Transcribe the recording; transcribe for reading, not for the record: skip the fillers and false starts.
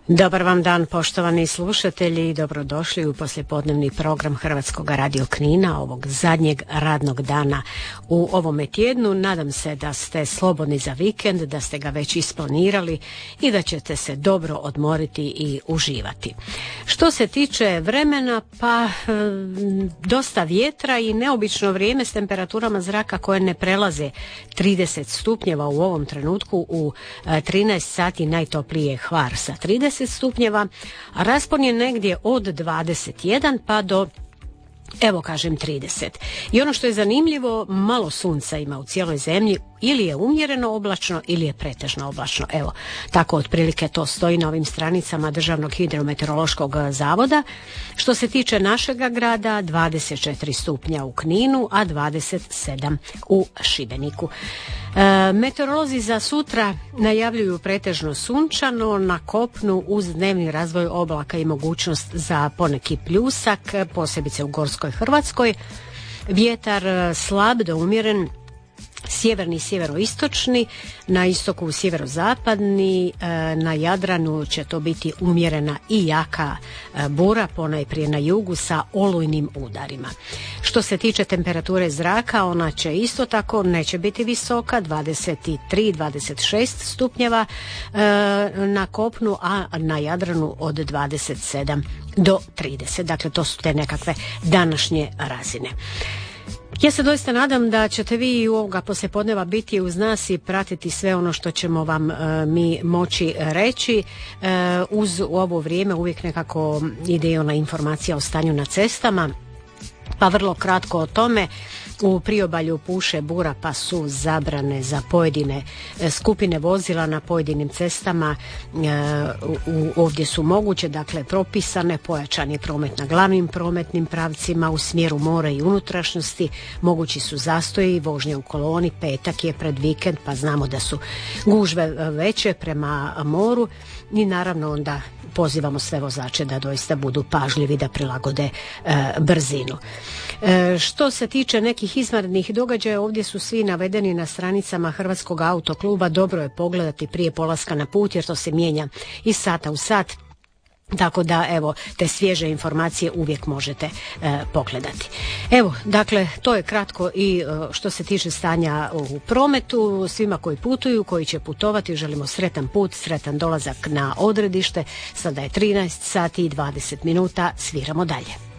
Dobar vam dan, poštovani slušatelji, i dobrodošli u poslijepodnevni program Hrvatskog radio Knina, ovog zadnjeg radnog dana u ovome tjednu. Nadam se da ste slobodni za vikend, da ste ga već isplanirali i da ćete se dobro odmoriti i uživati. Što se tiče vremena, pa dosta vjetra i neobično vrijeme s temperaturama zraka koje ne prelaze 30 stupnjeva u ovom trenutku. U 13 sati najtopliji je Hvar sa 30 stupnjeva, a raspon je negdje od 21 pa do 30. I ono što je zanimljivo, malo sunca ima u cijeloj zemlji, ili je umjereno oblačno ili je pretežno oblačno. Evo, tako otprilike to stoji na ovim stranicama Državnog hidrometeorološkog zavoda. Što se tiče našega grada, 24 stupnja u Kninu, a 27 u Šibeniku. Meteorolozi za sutra najavljuju pretežno sunčano, na kopnu uz dnevni razvoj oblaka i mogućnost za poneki pljusak, posebice u Gorskoj Hrvatskoj. Vjetar slab do umjeren, sjeverni i sjeveroistočni, na istoku sjeverozapadni, na Jadranu će to biti umjerena i jaka bura, ponajprije na jugu sa olujnim udarima. Što se tiče temperature zraka, ona će isto tako, neće biti visoka, 23-26 stupnjeva na kopnu, a na Jadranu od 27 do 30. Dakle, to su te nekakve današnje razine. Ja se doista nadam da ćete vi u ovoga poslijepodneva biti uz nas i pratiti sve ono što ćemo vam mi moći reći. Uz ovo vrijeme uvijek nekako ide i ona informacija o stanju na cestama, pa vrlo kratko o tome. U priobalju puše bura, pa su zabrane za pojedine skupine vozila na pojedinim cestama. Ovdje su moguće, dakle, propisane, pojačan je promet na glavnim prometnim pravcima u smjeru mora i unutrašnjosti. Mogući su zastoji, vožnje u koloni, petak je pred vikend, pa znamo da su gužve veće prema moru i naravno onda pozivamo sve vozače da doista budu pažljivi, da prilagode brzinu. Što se tiče nekih izvanrednih događaja, ovdje su svi navedeni na stranicama Hrvatskog autokluba. Dobro je pogledati prije polaska na put, jer to se mijenja iz sata u sat. Tako da, evo, te svježe informacije uvijek možete pogledati. Evo, dakle, to je kratko i što se tiče stanja u prometu. Svima koji putuju, koji će putovati, želimo sretan put, sretan dolazak na odredište. Sada je 13 sati i 20 minuta, sviramo dalje.